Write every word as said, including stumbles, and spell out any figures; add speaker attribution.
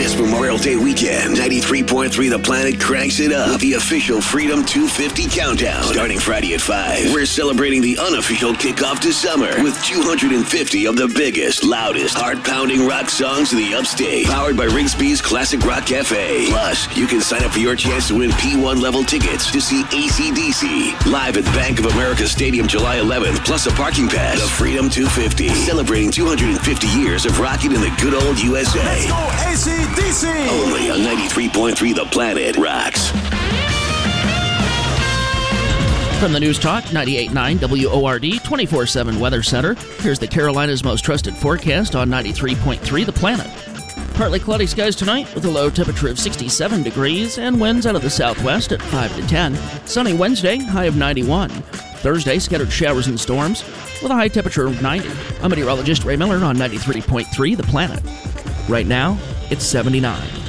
Speaker 1: This Memorial Day weekend, ninety-three point three The Planet cranks it up with the official Freedom two fifty countdown. Starting Friday at five, we're celebrating the unofficial kickoff to summer with two hundred fifty of the biggest, loudest, heart-pounding rock songs in the upstate. Powered by Rigsby's Classic Rock Cafe. Plus, you can sign up for your chance to win P one level tickets to see A C D C live at Bank of America Stadium July eleventh, plus a parking pass. The Freedom two fifty, celebrating two hundred fifty years of rocking in the good old U S A.
Speaker 2: Let's go A C D C!
Speaker 1: Only on ninety-three point three The Planet rocks.
Speaker 3: From the News Talk ninety-eight point nine W O R D twenty-four seven Weather Center, here's the Carolina's most trusted forecast on ninety-three point three The Planet. Partly cloudy skies tonight with a low temperature of sixty-seven degrees and winds out of the southwest at five to ten. Sunny Wednesday, high of ninety-one. Thursday, scattered showers and storms with a high temperature of ninety. I'm meteorologist Ray Miller on ninety-three point three The Planet. Right now, it's seventy-nine.